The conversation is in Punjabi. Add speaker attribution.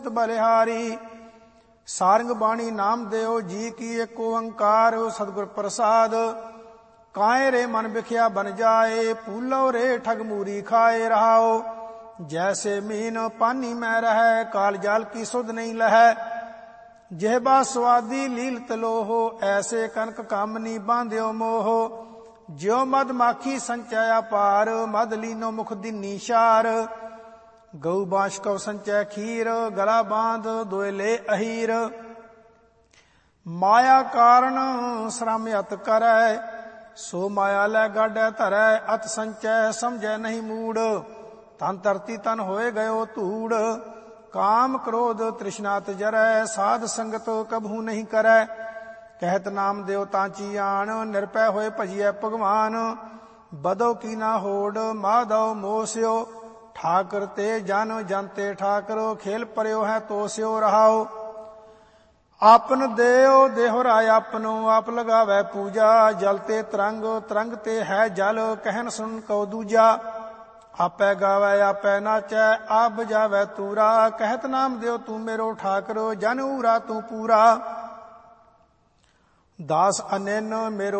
Speaker 1: ਬਲਿਹਾਰੀ। ਸਾਰੰਗ ਬਾਣੀ ਨਾਮ ਦਿਓ ਜੀ ਕੀ ਏਕ ਓੰਕਾਰ, ਸਤਿਗੁਰ ਪ੍ਰਸਾਦ। ਕਾਏ ਰੇ ਮਨ ਵਿਖਿਆ ਬਨ ਜਾਏ, ਪੂਲੋ ਰੇ ਠਗ ਮੂਰੀ ਖਾਏ ਰਹਾਓ। ਜੈਸੇ ਮੀਨ ਪਾਨੀ ਮੈਂ ਰਹੈ, ਕਾਲ ਜਾਲ ਕੀ ਸੁਧ ਨਹੀਂ ਲਹੈ। ਜਿਹਬਾ ਸਵਾਦੀ ਲੀਲਤ ਲੋਹੋ, ਐਸੇ ਕਨਕ ਕਾਮਨੀ ਬਾਂਧਿਓ ਮੋਹ। ਜਿਉ ਮਦ ਮਾਖੀ ਸੰਚੈ ਅਪਾਰ, ਮਦ ਲੀਨੋ ਮੁਖ ਦੀਨੀ ਸ਼ਾਰ। ਗਊ ਬਾਂਸ਼ ਕਉ ਸੰਚੈ ਖੀਰ, ਗਲਾ ਬਾਂਧ ਦੋਇਲੇ ਅਹੀਰ। ਮਾਇਆ ਕਾਰਨ ਸ਼ਰਮ ਅਤ ਕਰੈ, ਸੋ ਮਾਇਆ ਲੈ ਗਾਡੈ ਧਰੈ। ਅਤ ਸੰਚੈ ਸਮਝੈ ਨਹੀਂ ਮੂੜ, ਤਨ ਧਰਤੀ ਤਨ ਹੋਏ ਗਇਓ ਧੂੜ। ਕਾਮ ਕ੍ਰੋਧ ਤ੍ਰਿਸ਼ਨਾਤ ਜਰੈ, ਸਾਧ ਸੰਗਤ ਕਬਹੂ ਨਹੀਂ ਕਰੈ। ਕਹਿਤ ਨਾਮ ਦਿਓ ਤਾਂਚੀ ਆਣ, ਨਿਰਭੈ ਹੋਏ ਭਜੀਐ ਭਗਵਾਨ। ਬਦੋ ਕੀ ਨਾ ਹੋੜ, ਮਾਧਵ ਮੋਸਿਓ। ਠਾਕਰ ਤੇ ਜਨ ਜਨ ਤੇ ਠਾਕਰ, ਖੇਲ ਪਰਿਓ ਹੈ ਤੋ ਸਿਓ ਰਹਾਓ। ਆਪਨ ਦੇਉ ਦੇਹੁ ਰਾਇ ਆਪਨੋ, ਆਪ ਲਗਾਵੈ ਪੂਜਾ। ਜਲ ਤੇ ਤਰੰਗ, ਤਰੰਗ ਤੇ ਹੈ ਜਲ, ਕਹਿਨ ਸੁਨ ਕਉ ਦੂਜਾ। ਆਪੈ ਗਾਵੈ ਆਪੈ ਨਾਚੈ, ਆਪ ਬਜਾਵੈ ਤੂਰਾ। ਕਹਿਤ ਨਾਮ ਦਿਓ ਤੂੰ ਮੇਰੋ ਠਾਕਰ, ਜਨ ਊਰਾ ਤੂੰ ਪੂਰਾ। ਦਾਸ ਅਨਿਨ ਮੇਰੋ